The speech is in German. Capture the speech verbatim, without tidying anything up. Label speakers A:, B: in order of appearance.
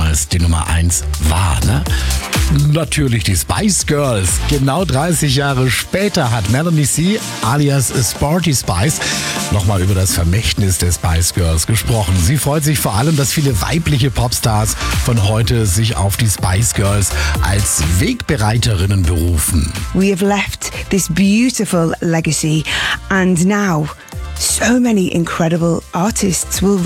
A: damals die Nummer eins war, ne? Natürlich die Spice Girls. Genau dreißig Jahre später hat Melanie C. alias Sporty Spice nochmal über das Vermächtnis der Spice Girls gesprochen. Sie freut sich vor allem, dass viele weibliche Popstars von heute sich auf die Spice Girls als Wegbereiterinnen berufen.
B: We have left this beautiful legacy and now so many incredible artists will